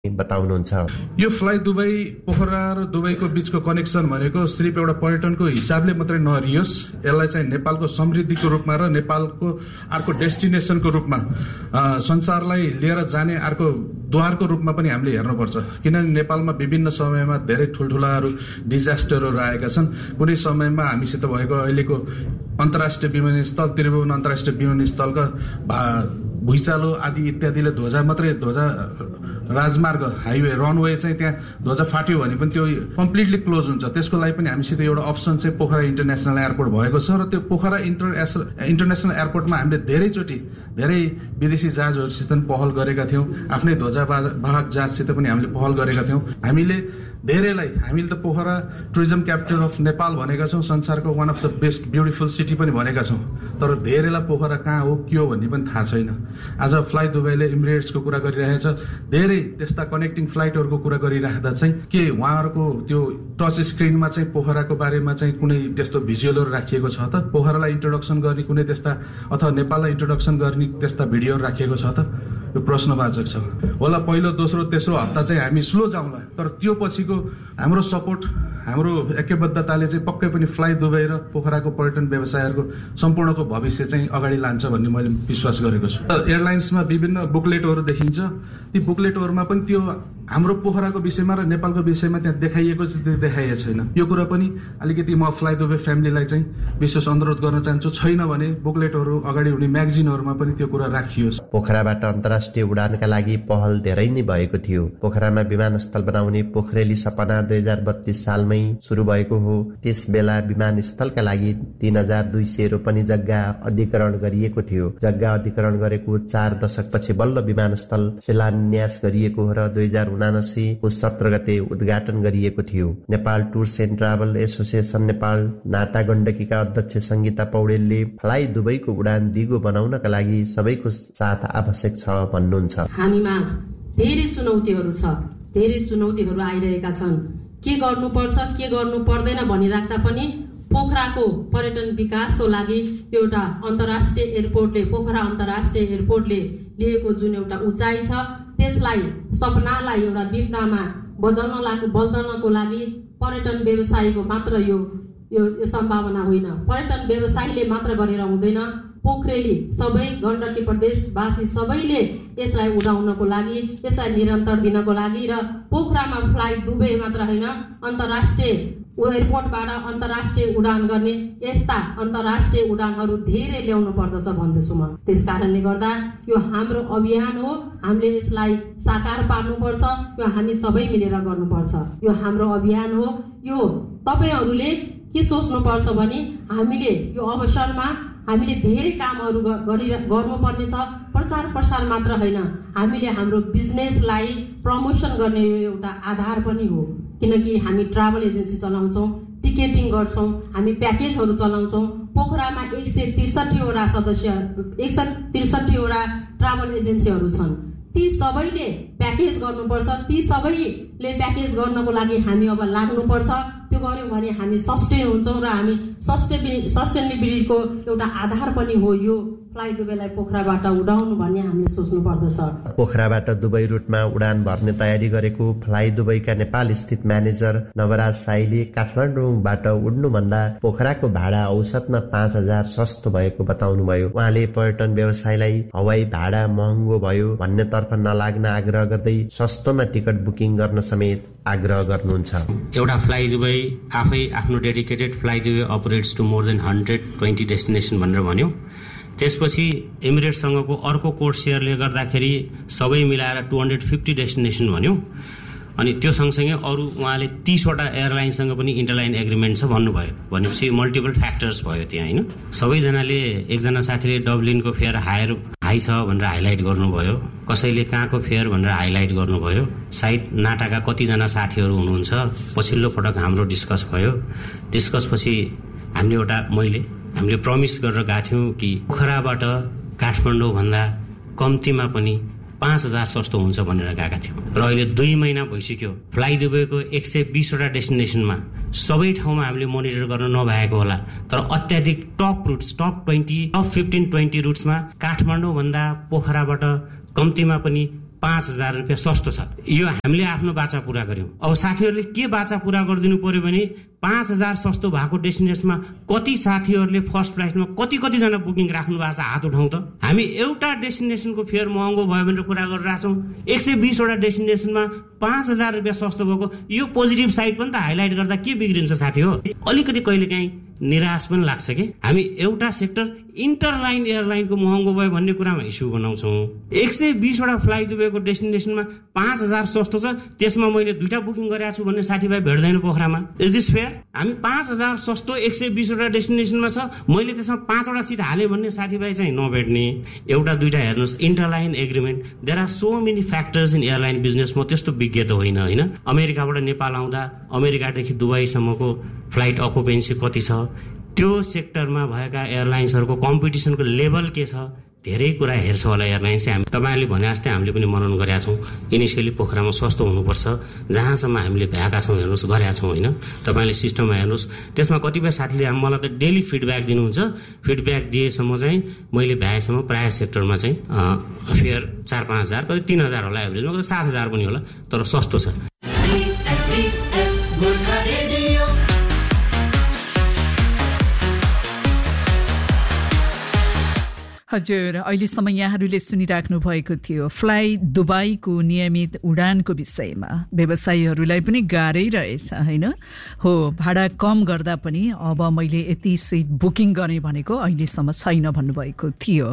बताउनुहुन्छ। यो fly Dubai Pokhara र दुबईको बीचको कनेक्सन भनेको सिर्फ एउटा पर्यटनको हिसाबले मात्रै नहरियोस्, यसलाई चाहिँ नेपालको समृद्धिको रूपमा र नेपालको अर्को डेस्टिनेसनको रूपमा संसारलाई लिएर जाने अर्को द्वारको रूपमा पनि हामीले हेर्नुपर्छ। किनभने नेपालमा विभिन्न समयमा धेरै ठुल्ठुलाहरू डिजास्टरहरू आएका छन्। कुनै समयमा हामीसित भएको अहिलेको अन्तर्राष्ट्रिय विमानस्थल त्रिभुवन अन्तर्राष्ट्रिय विमानस्थलका भुइँचालो आदि इत्यादिले ध्वजा राजमार्ग हाइवे रनवे चाहिँ त्यहाँ ध्वजा फाट्यो भने पनि त्यो कम्प्लिटली क्लोज हुन्छ। त्यसको लागि पनि हामीसित एउटा अप्सन चाहिँ पोखरा इन्टरनेसनल एयरपोर्ट भएको छ र त्यो पोखरा इन्टरनेसनल एयरपोर्टमा हामीले धेरै विदेशी जहाजहरूसित पनि पहल गरेका थियौँ। आफ्नै ध्वजा वाहक जहाजसित पनि हामीले पहल गरेका थियौँ। हामीले त Pokhara tourism capital of Nepal भनेका छौँ, संसारको one of the best beautiful city पनि भनेका छौँ। तर धेरैलाई पोखरा कहाँ हो के हो भन्ने पनि थाहा छैन। आज फ्लाइ दुबईले इमिरेट्सको कुरा गरिरहेछ, धेरै त्यस्ता कनेक्टिङ फ्लाइटहरूको कुरा गरिराख्दा चाहिँ के उहाँहरूको त्यो टच स्क्रिनमा चाहिँ पोखराको बारेमा चाहिँ कुनै त्यस्तो भिजुअलहरू राखिएको छ त? पोखरालाई इन्ट्रोडक्सन गर्ने कुनै त्यस्ता अथवा नेपाललाई इन्ट्रोडक्सन गर्ने त्यस्ता भिडियोहरू राखिएको छ त? यो प्रश्नवाचक छ। होला पहिलो दोस्रो तेस्रो हप्ता चाहिँ हामी स्लो जाउँला, तर त्यो पछिको हाम्रो सपोर्ट हाम्रो ऐक्यबद्धताले चाहिँ पक्कै पनि फ्लाइ दुबई र पोखराको पर्यटन व्यवसायहरूको सम्पूर्णको भविष्य चाहिँ अगाडि लान्छ भन्ने मैले विश्वास गरेको छु। एयरलाइन्समा विभिन्न बुकलेटहरू देखिन्छ, ती बुकलेटहरूमा पनि त्यो हाम्रो पोखराको विषयमा र नेपालको विषयमा त्यहाँ देखाइएको देखाइएको छैन। यो कुरा पनि अलिकति म फ्लाइ दुबई फ्यामिलीलाई चाहिँ विशेष अनुरोध गर्न चाहन्छु, छैन भने बुकलेटहरू अगाडि हुने म्यागजिनहरूमा पनि त्यो कुरा राखियोस्। पोखराबाट अन्तर्राष्ट्रिय उडानका लागि पहल धेरै नै भएको थियो। पोखरामा विमानस्थल बनाउने पोखरेली सपना 2032 सालमै सुरु भएको हो। त्यस बेला विमानस्थलका लागि 3200 रोपनी जग्गा अधिग्रहण गरिएको थियो। जग्गा अधिग्रहण गरेको 4 दशकपछि बल्ल विमानस्थल शिलान्यास गरिएको र 2079 को 17 गते उद्घाटन गरिएको थियो। Nepal tours and travel association Nepal NATA गण्डकीका अध्यक्ष संगीता पौडेलले फ्लाइ दुबईको उडान दिगो बनाउनका लागि सबैको साथ आवश्यक छ भन्नुहुन्छ। हामीमा धेरै चुनौतीहरू आइरहेका छन्। के गर्नुपर्छ के गर्नु पर्दैन भनिराख्दा पनि पोखराको पर्यटन विकासको लागि एउटा अन्तर्राष्ट्रिय एयरपोर्टले पोखरा अन्तर्राष्ट्रिय एयरपोर्टले लिएको जुन एउटा उचाइ छ त्यसलाई सपनालाई एउटा विपदामा बदल्नको लागि पर्यटन व्यवसायको मात्र यो सम्भावना होइन। पर्यटन व्यवसायले मात्र गरेर हुँदैन, पोखरेली सबै गण्डकी प्रदेशवासी सबैले यसलाई उडाउनको लागि यसलाई निरन्तर दिनको लागि र पोखरामा फ्लाइ दुबई मात्र होइन अन्तर्राष्ट्रिय एयरपोर्टबाट अन्तर्राष्ट्रिय उडान गर्ने यस्ता अन्तर्राष्ट्रिय उडानहरू धेरै ल्याउनु पर्दछ भन्दैछु म। त्यस कारणले गर्दा यो हाम्रो अभियान हो, हामीले यसलाई साकार पार्नुपर्छ, यो हामी सबै मिलेर गर्नुपर्छ। यो हाम्रो अभियान हो। यो तपाईहरूले के सोच्नुपर्छ भने हामीले यो अवसरमा हामीले धेरै कामहरू गर्नुपर्ने छ। प्रचार प्रसार मात्र होइन, हामीले हाम्रो बिजनेसलाई प्रमोसन गर्ने यो एउटा आधार पनि हो। किनकि हामी ट्राभल एजेन्सी चलाउँछौँ, टिकेटिङ गर्छौँ, हामी प्याकेजहरू चलाउँछौँ। पोखरामा 163 वटा ट्राभल एजेन्सीहरू छन्। ती सबैले प्याकेज गर्नुपर्छ। ती सबैले प्याकेज गर्नको लागि हामी अब लाग्नुपर्छ। त्यो गर्यौँ भने हामी सस्टेन हुन्छौँ र हामी सस्टेनेबिलिटीको एउटा आधार पनि हो यो फ्लाइ दुबईलाई पोखराबाट उडाउनु भन्ने हामीले सोच्नु पर्दछ। पोखराबाट दुबई रुटमा उडान भर्ने तयारी गरेको फ्लाइ दुबईका नेपाल स्थित म्यानेजर नवराज साईले काठमाडौँबाट उड्नुभन्दा पोखराको भाडा औसतमा 5000 सस्तो भएको बताउनुभयो। उहाँले पर्यटन व्यवसायलाई हवाई भाडा महँगो भयो भन्नेतर्फ नलाग्न आग्रह गर्दै सस्तोमा टिकट बुकिङ गर्न समेत आग्रह गर्नुहुन्छ। एउटा फ्लाइ दुबई आफै आफ्नो dedicated fly Dubai operates to more than 120 destination भनेर भन्यो। त्यसपछि एमिरेट्ससँगको अर्को कोड सेयरले गर्दाखेरि सबै मिलाएर 250 डेस्टिनेसन भन्यो। अनि त्यो सँगसँगै अरू उहाँले 30 वटा एयरलाइनसँग पनि इन्टरलाइन एग्रिमेन्ट छ भन्नुभयो। भनेपछि मल्टिपल फ्याक्टर्स भयो त्यहाँ होइन। सबैजनाले एकजना साथीले डब्लिनको फेयर हाई छ भनेर हाइलाइट गर्नुभयो, कसैले कहाँको फेयर भनेर हाइलाइट गर्नुभयो। सायद नाटाका कतिजना साथीहरू हुनुहुन्छ। पछिल्लो पटक हाम्रो डिस्कस भयो। डिस्कसपछि हामीले प्रमिस गरेर गएको थियौँ कि पोखराबाट काठमाडौँ भन्दा कम्तीमा पनि 5000 सस्तो हुन्छ भनेर गएका थियौँ। र अहिले 2 महिना भइसक्यो। फ्लाइ दुबईको 120 वटा डेस्टिनेसनमा सबै ठाउँमा हामीले मोनिटर गर्न नभएको होला, तर अत्याधिक टप रुट्स टप 15-20 रुट्समा काठमाडौँ भन्दा पोखराबाट कम्तीमा पनि 5,000 रुपियाँ सस्तो छ। यो हामीले आफ्नो बाचा पूरा गर्यौं। अब साथीहरूले के बाचा पूरा गरिदिनु पर्यो भने 5,000 सस्तो भएको डेस्टिनेसनमा कति साथीहरूले फर्स्ट प्राइसमा कति जना बुकिङ राख्नु भएको छ हात उठाउँ त। हामी एउटा डेस्टिनेसनको फेयर महँगो भयो भनेर कुरा गरिरहेछौँ। 120 वटा डेस्टिनेसनमा 5,000 रुपियाँ सस्तो भएको यो पोजिटिभ साइड पनि त हाइलाइट गर्दा के बिग्रिन्छ साथी हो। अलिकति कहिलेकाहीँ निराश पनि लाग्छ कि हामी एउटा सेक्टर इन्टरलाइन एयरलाइनको महँगो भयो भन्ने कुरामा इस्यु बनाउँछौँ। 120 वटा फ्लाइट दुबईको डेस्टिनेसनमा 5,000 सस्तो छ, त्यसमा मैले 2टा बुकिङ गरेको छु भन्ने साथीभाइ भेट्दैन पोखरामा। Is this fair? हामी 5,000 सस्तो 120 वटा डेस्टिनेसनमा छ, मैले त्यसमा 5 वटा सिट हालेँ भन्ने साथीभाइ चाहिँ नभेट्ने। एउटा 2टा हेर्नुहोस्, इन्टरलाइन agreement, there are so many factors in airline business. म त्यस्तो विज्ञ त होइन। अमेरिकाबाट नेपाल आउँदा अमेरिकादेखि दुबईसम्मको फ्लाइट अकुपेन्सी कति छ, त्यो सेक्टरमा भएका एयरलाइन्सहरूको कम्पिटिसनको लेभल के छ, धेरै कुरा हेर्छ होला एयरलाइन्स। हामी तपाईहरुले भने जस्तै हामीले पनि मनन गरेका छौं। इनिशियली पोखरामा सस्तो हुनुपर्छ, जहाँसम्म हामीले भएका छौं हेर्नुस् गरेका छौं हैन। तपाईले सिस्टममा हेर्नुस्, त्यसमा कतिपय साथीले मलाई त डेली फिडब्याक दिनुहुन्छ। फिडब्याक दिएसम्म चाहिँ मैले भ्याएसम्म प्राय सेक्टरमा चाहिँ फेयर 4-5 हजार, कति 3 हजार होला, एभरेजमा कति 7 हजार पनि होला, तर सस्तो छ। हजुर, अहिलेसम्म यहाँहरूले सुनिराख्नु भएको थियो फ्लाइ दुबईको नियमित उडानको विषयमा। व्यवसायीहरूलाई पनि गाह्रै रहेछ हैन? हो, भाडा कम गर्दा पनि अब मैले यति सिट बुकिङ गरेँ भनेको अहिलेसम्म छैन भन्नुभएको थियो।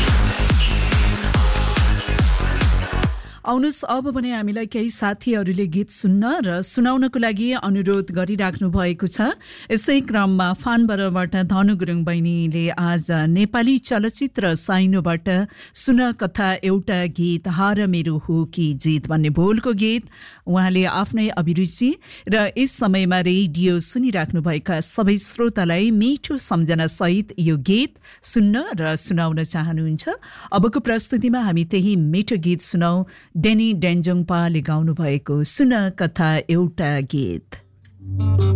आउनुहोस्, अब भने हामीलाई केही साथीहरूले गीत सुन्न र सुनाउनको लागि अनुरोध गरिराख्नु भएको छ। यसै क्रममा फानबरबाट धनु गुरुङ बहिनीले आज नेपाली चलचित्र साइनोबाट सुन कथा एउटा गीत हार मेरो हो कि जित भन्ने बोलको गीत उहाँले आफ्नै अभिरुचि र यस समयमा रेडियो सुनिराख्नुभएका सबै श्रोतालाई मिठो सम्झना सहित यो गीत सुन्न र सुनाउन चाहनुहुन्छ। अबको प्रस्तुतिमा हामी त्यही मिठो गीत सुनाऊ। डेनी डेन्जोङपाले गाउनु भएको सुन कथा एउटा गीत।